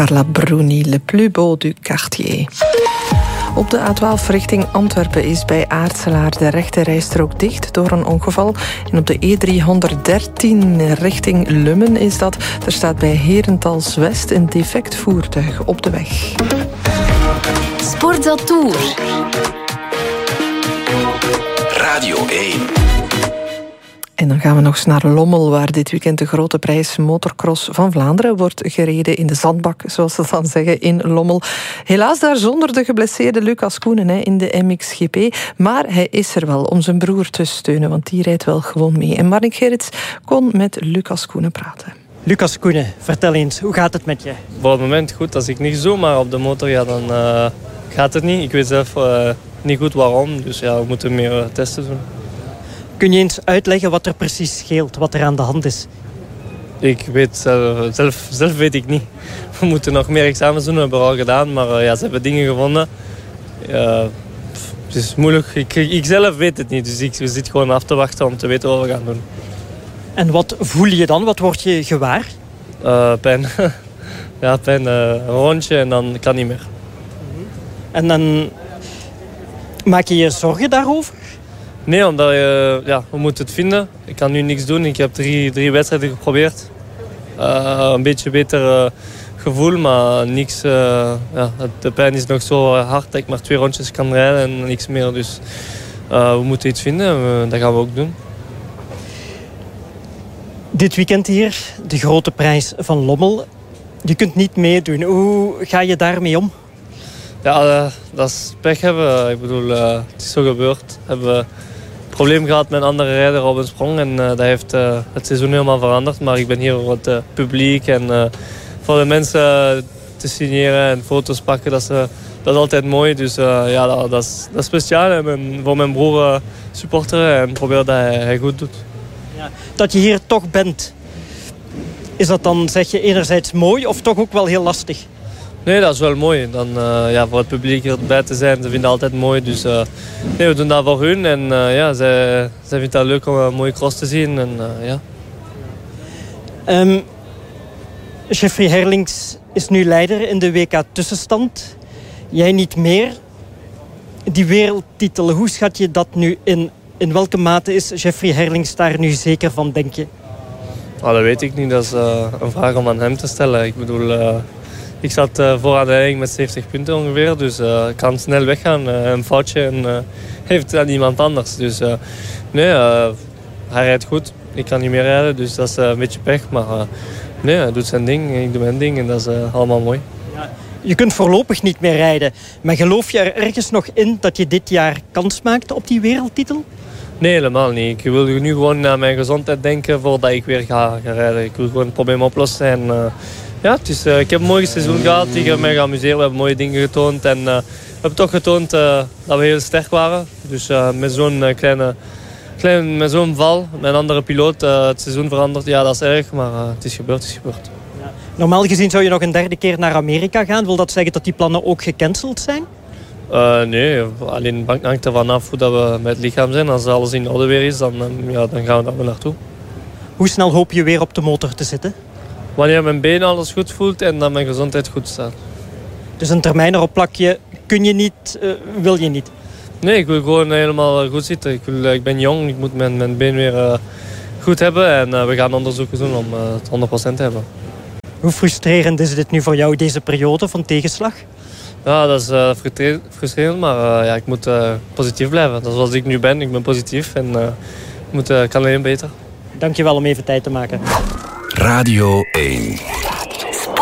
Carla Bruni, Le plus beau du quartier. Op de A12 richting Antwerpen is bij Aartselaar de rechte rijstrook dicht door een ongeval. En op de E313 richting Lummen is dat. Er staat bij Herentals West een defect voertuig op de weg. Sportatour. Radio 1. En dan gaan we nog eens naar Lommel, waar dit weekend de grote prijs Motocross van Vlaanderen wordt gereden in de zandbak, zoals ze dan zeggen, in Lommel. Helaas daar zonder de geblesseerde Lucas Koenen in de MXGP. Maar hij is er wel om zijn broer te steunen, want die rijdt wel gewoon mee. En Marnik Gerrits kon met Lucas Koenen praten. Lucas Koenen, vertel eens, hoe gaat het met je? Voor het moment goed. Als ik niet zo, maar op de motor, ja, dan gaat het niet. Ik weet zelf niet goed waarom, dus ja, we moeten meer testen doen. Kun je eens uitleggen wat er precies scheelt, wat er aan de hand is? Ik weet zelf weet ik niet. We moeten nog meer examens doen, dat hebben we al gedaan. Maar ja, ze hebben dingen gevonden. Het is moeilijk. Ik zelf weet het niet. Dus ik zit gewoon af te wachten om te weten wat we gaan doen. En wat voel je dan? Wat word je gewaar? Pijn. Ja, pijn. Een rondje en dan kan niet meer. En dan maak je je zorgen daarover? Nee, omdat we moeten het vinden. Ik kan nu niks doen. Ik heb drie wedstrijden geprobeerd. Een beetje beter gevoel, maar niks. De pijn is nog zo hard dat ik maar 2 rondjes kan rijden en niks meer. Dus we moeten iets vinden. Dat gaan we ook doen. Dit weekend hier, de grote prijs van Lommel. Je kunt niet meedoen. Hoe ga je daarmee om? Ja, dat is pech hebben. Ik bedoel, het is zo gebeurd. We hebben een probleem gehad met een andere rijder op een sprong. En dat heeft het seizoen helemaal veranderd. Maar ik ben hier voor het publiek en voor de mensen te signeren en foto's pakken. Dat is altijd mooi. Dus dat is speciaal. En voor mijn broer supporteren en proberen dat hij goed doet. Ja, dat je hier toch bent, is dat dan, zeg je, enerzijds mooi of toch ook wel heel lastig? Nee, dat is wel mooi. Dan, voor het publiek erbij te zijn, ze vinden het altijd mooi. Dus we doen dat voor hun. En zij vinden het leuk om een mooie cross te zien. En, Jeffrey Herlings is nu leider in de WK-tussenstand. Jij niet meer. Die wereldtitel, hoe schat je dat nu in? In welke mate is Jeffrey Herlings daar nu zeker van, denk je? Dat weet ik niet. Dat is een vraag om aan hem te stellen. Ik bedoel... Ik zat vooraan de leiding met 70 punten ongeveer, dus ik kan snel weggaan. Een foutje en heeft dan iemand anders. Dus hij rijdt goed. Ik kan niet meer rijden, dus dat is een beetje pech. Maar hij doet zijn ding, ik doe mijn ding en dat is allemaal mooi. Ja, je kunt voorlopig niet meer rijden, maar geloof je er ergens nog in dat je dit jaar kans maakt op die wereldtitel? Nee, helemaal niet. Ik wil nu gewoon naar mijn gezondheid denken voordat ik weer ga rijden. Ik wil gewoon het probleem oplossen en... ik heb een mooi seizoen gehad. Ik heb mij geamuseerd. We hebben mooie dingen getoond. En we hebben toch getoond dat we heel sterk waren. Dus met zo'n met zo'n val, met een andere piloot, het seizoen veranderd. Ja, dat is erg, maar het is gebeurd. Ja. Normaal gezien zou je nog een derde keer naar Amerika gaan. Wil dat zeggen dat die plannen ook gecanceld zijn? Nee, alleen het hangt ervan af hoe dat we met het lichaam zijn. Als alles in orde weer is, dan gaan we daar weer naartoe. Hoe snel hoop je weer op de motor te zitten? Wanneer mijn benen alles goed voelt en dat mijn gezondheid goed staat. Dus een termijn erop plak je, kun je niet, wil je niet? Nee, ik wil gewoon helemaal goed zitten. Ik ben jong, ik moet mijn been weer goed hebben. En we gaan onderzoeken doen om het 100% te hebben. Hoe frustrerend is dit nu voor jou, deze periode van tegenslag? Ja, dat is frustrerend, maar ik moet positief blijven. Dat is zoals ik nu ben. Ik ben positief en kan alleen beter. Dankjewel om even tijd te maken. Radio 1.